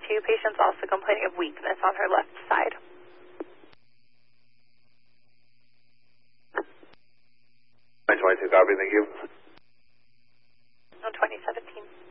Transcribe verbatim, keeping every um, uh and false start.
twenty-two, patient's also complaining of weakness on her left side. nine twenty-two, copy, thank you. On twenty seventeen.